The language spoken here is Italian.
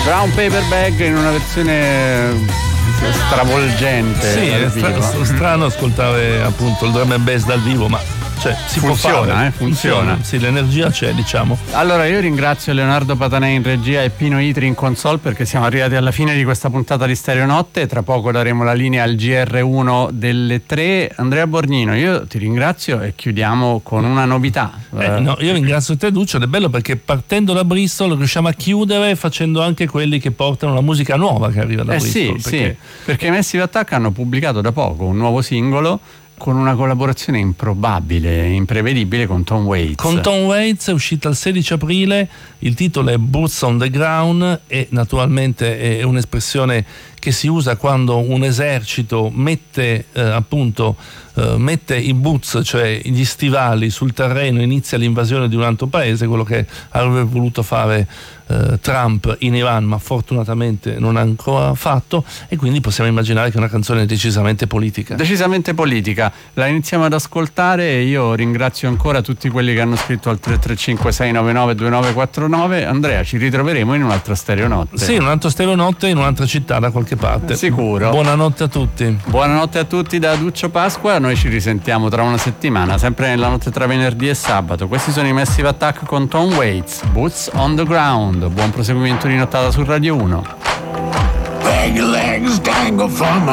Brown Paper Bag in una versione stravolgente. Sì, è strano ascoltare appunto il drum and bass dal vivo, ma cioè, funziona. Sì, l'energia c'è, diciamo. Allora io ringrazio Leonardo Patanè in regia e Pino Itri in console, perché siamo arrivati alla fine di questa puntata di Stereo Notte. Tra poco daremo la linea al GR1 delle 3. Andrea Borgnino, io ti ringrazio e chiudiamo con una novità. No, io ringrazio te, Duccio, ed è bello perché partendo da Bristol riusciamo a chiudere facendo anche quelli che portano la musica nuova che arriva da Bristol. Perché i Massive Attack hanno pubblicato da poco un nuovo singolo con una collaborazione improbabile, imprevedibile con Tom Waits. Con Tom Waits, è uscita il 16 aprile, il titolo è Boots on the Ground e naturalmente è un'espressione che si usa quando un esercito mette mette i boots, cioè gli stivali, sul terreno, inizia l'invasione di un altro paese, quello che avrebbe voluto fare Trump in Iran, ma fortunatamente non ha ancora fatto, e quindi possiamo immaginare che è una canzone decisamente politica. Decisamente politica. La iniziamo ad ascoltare e io ringrazio ancora tutti quelli che hanno scritto al 335 699 2949. Andrea, ci ritroveremo in un'altra Stereo Notte. Sì, in un'altra Stereo Notte in un'altra città da qualche parte. Sicuro. Buonanotte a tutti. Buonanotte a tutti da Duccio Pasqua. Noi ci risentiamo tra una settimana, sempre nella notte tra venerdì e sabato. Questi sono i Massive Attack con Tom Waits, Boots on the Ground. Buon proseguimento di nottata su Radio 1.